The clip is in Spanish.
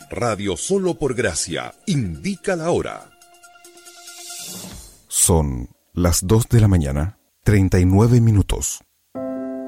Radio Solo por Gracia indica la hora. Son las 2 de la mañana, 39 minutos.